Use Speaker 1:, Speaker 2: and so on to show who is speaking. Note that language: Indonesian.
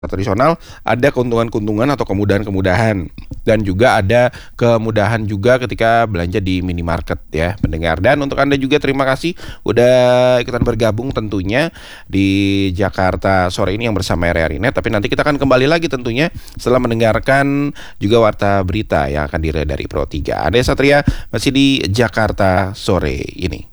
Speaker 1: tradisional ada keuntungan-keuntungan atau kemudahan-kemudahan, dan juga ada kemudahan juga ketika belanja di minimarket ya pendengar. Dan untuk Anda juga terima kasih udah ikutan bergabung tentunya di Jakarta sore ini yang bersama RRI Net. Tapi nanti kita akan kembali lagi tentunya setelah mendengarkan juga warta berita yang akan dirilis dari Pro 3. Anda Satria masih di Jakarta sore ini.